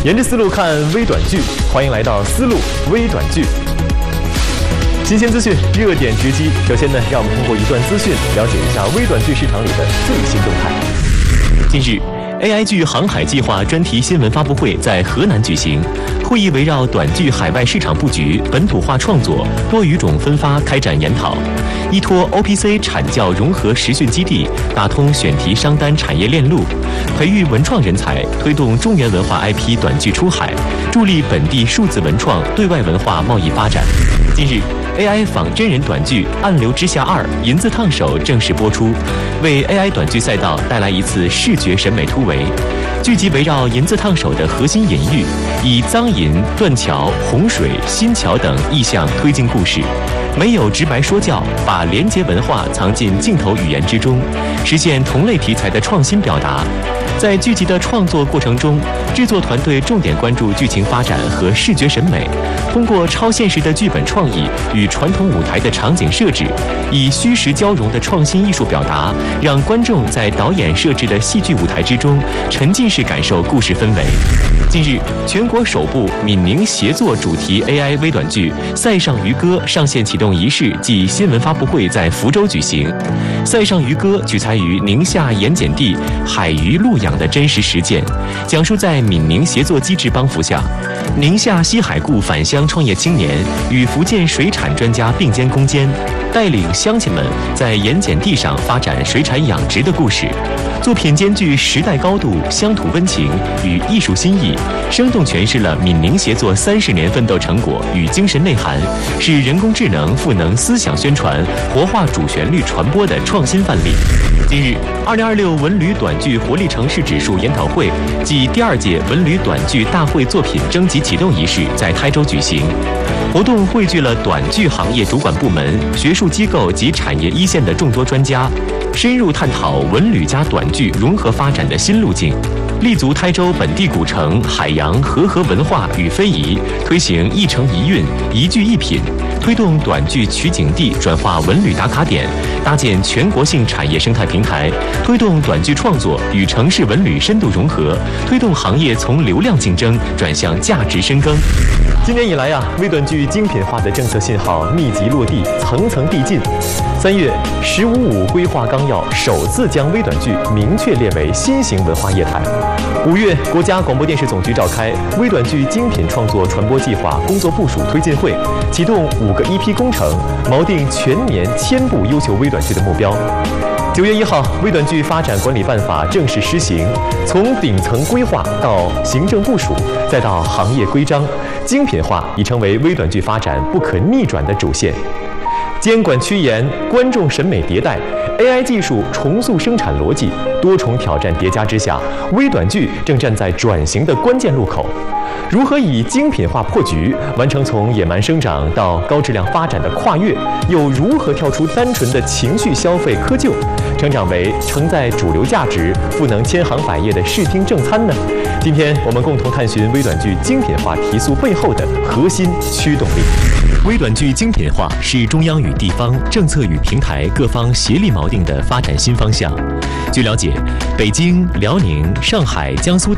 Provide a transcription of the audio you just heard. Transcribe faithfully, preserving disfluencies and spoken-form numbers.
沿着思路看微短剧，欢迎来到思路微短剧。新鲜资讯，热点直击。首先呢，让我们通过一段资讯了解一下微短剧市场里的最新动态。 近日 A I 剧航海计划专题新闻发布会在河南举行，会议围绕短剧海外市场布局、本土化创作、多语种分发开展研讨，依托 O P C 产教融合实训基地，打通选题商单产业链路，培育文创人才，推动中原文化 I P 短剧出海，助力本地数字文创对外文化贸易发展。近日 A I 仿真人短剧《暗流之下二》银字烫手正式播出，为 A I 短剧赛道带来一次视觉审美突围。剧集围绕银字烫手的核心隐喻，以脏银、断桥、洪水、新桥等意象推进故事，没有直白说教，把连结文化藏进镜头语言之中，实现同类题材的创新表达。在剧集的创作过程中，制作团队重点关注剧情发展和视觉审美，通过超现实的剧本创意与传统舞台的场景设置，以虚实交融的创新艺术表达，让观众在导演设置的戏剧舞台之中沉浸式感受故事氛围。近日，全国首部闽宁协作主题 A I 微短剧《塞上渔歌》上线启动仪式暨新闻发布会在福州举行。《塞上渔歌》取材于宁夏盐碱地海鱼路养的真实实践，讲述在闽宁协作机制帮扶下，宁夏西海固返乡创业青年与福建水产专家并肩攻坚，带领乡亲们在盐碱地上发展水产养殖的故事。作品兼具时代高度、乡土温情与艺术新意，生动诠释了闽宁协作三十年奋斗成果与精神内涵，是人工智能赋能思想宣传、活化主旋律传播的创新范例。近日，二零二六文旅短剧活力城市指数研讨会暨第二届文旅短剧大会作品征集启动仪式在台州举行。活动汇聚了短剧行业主管部门、学术机构及产业一线的众多专家，深入探讨文旅加短剧融合发展的新路径，立足台州本地古城、海洋、和合文化与非遗，推行一城一韵、一剧一品，推动短剧取景地转化文旅打卡点，搭建全国性产业生态平台，推动短剧创作与城市文旅深度融合，推动行业从流量竞争转向价值深耕。 今年以来呀、啊，微短剧精品化的政策信号密集落地，层层递进。三月，“十五五”规划纲要首次将微短剧明确列为新型文化业态。五月，国家广播电视总局召开微短剧精品创作传播计划工作部署推进会，启动五个一批工程，锚定全年千部优秀微短剧的目标。九月一号，微短剧发展管理办法正式施行，从顶层规划到行政部署，再到行业规章，精品化已成为微短剧发展不可逆转的主线。监管趋严，观众审美迭代 ，A I 技术重塑生产逻辑，多重挑战叠加之下，微短剧正站在转型的关键路口。如何以精品化破局，完成从野蛮生长到高质量发展的跨越？又如何跳出单纯的情绪消费窠臼，成长为承载主流价值、赋能千行百业的视听正餐呢？今天我们共同探寻微短剧精品化提速背后的核心驱动力。 微短剧精品化是中央与地方、政策与平台各方协力锚定的发展新方向。据了解，北京、辽宁、上海、江苏